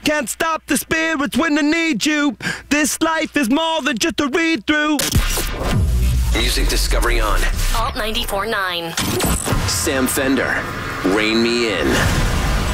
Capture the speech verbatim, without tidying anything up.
Can't stop the spirits when they need you. This life is more than just a read-through. Music Discovery on Alt ninety-four point nine. Sam Fender, Rein Me In.